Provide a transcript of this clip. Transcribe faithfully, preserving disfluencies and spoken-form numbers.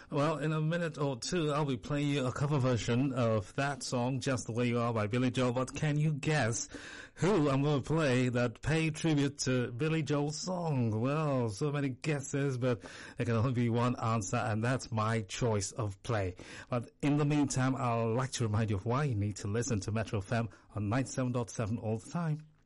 Well, in a minute or two, I'll be playing you a cover version of that song, Just the Way You Are by Billy Joel. But can you guess who I'm going to play that pay tribute to Billy Joel's song? Well, so many guesses, but there can only be one answer, and that's my choice of play. But in the meantime, I'd like to remind you of why you need to listen to Metro F M on ninety-seven point seven all the time.